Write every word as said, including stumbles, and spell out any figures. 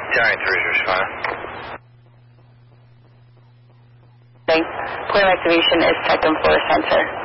Giant three is responding. Point activation is second floor sensor.